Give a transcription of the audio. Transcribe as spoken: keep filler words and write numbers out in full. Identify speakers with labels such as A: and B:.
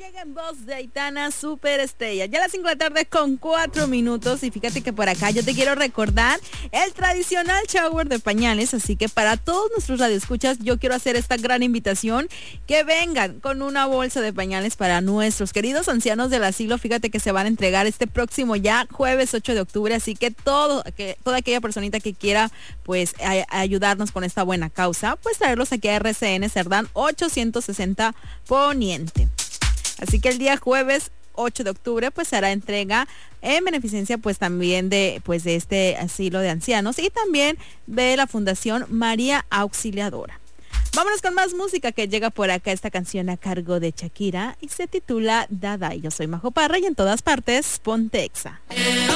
A: llega en voz de Aitana Superestrella. Ya a las cinco de la tarde con cuatro minutos. Y fíjate que por acá yo te quiero recordar el tradicional shower de pañales. Así que para todos nuestros radioescuchas, yo quiero hacer esta gran invitación. Que vengan con una bolsa de pañales para nuestros queridos ancianos del asilo. Fíjate que se van a entregar este próximo ya jueves ocho de octubre. Así que todo, que toda aquella personita que quiera pues a, a ayudarnos con esta buena causa, pues traerlos aquí a R C N Cerdán ochocientos sesenta Poniente. Así que el día jueves ocho de octubre pues se hará entrega en beneficencia pues también de pues de este asilo de ancianos y también de la Fundación María Auxiliadora. Vámonos con más música que llega por acá, esta canción a cargo de Shakira y se titula Dada. Yo soy Majo Parra y en todas partes Ponte Exa.